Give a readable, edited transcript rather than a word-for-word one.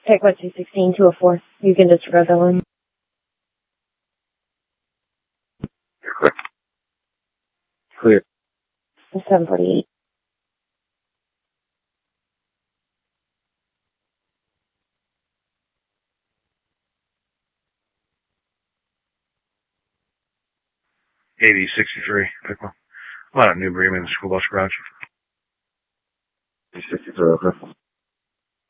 Take what, 216 to a 4. You can disregard that one. Clear. Clear. 748. AV63, pick one. I'm out of New Bremen, the school bus garage. 63, okay.